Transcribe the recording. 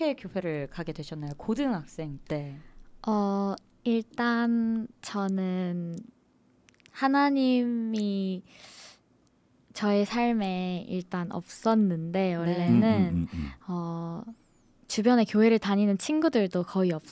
어떻게 교회를 가게 되셨나요? 고등학생 때. 일단 저는 하나님이 저의 삶에 일단 없었는데 원래는 주변에 교회를 다니는 친구들도 거의